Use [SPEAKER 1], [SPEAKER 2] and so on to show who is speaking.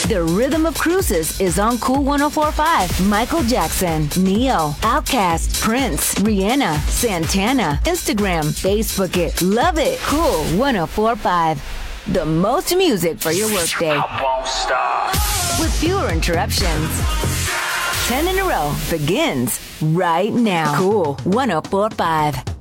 [SPEAKER 1] The Rhythm of Cruises is on Cool 104.5. Michael Jackson, Neo, Outkast, Prince, Rihanna, Santana. Instagram, Facebook it, love it. Cool 104.5. The most music for your workday.
[SPEAKER 2] I won't stop.
[SPEAKER 1] With fewer interruptions. 10 in a row begins right now. Cool 104.5.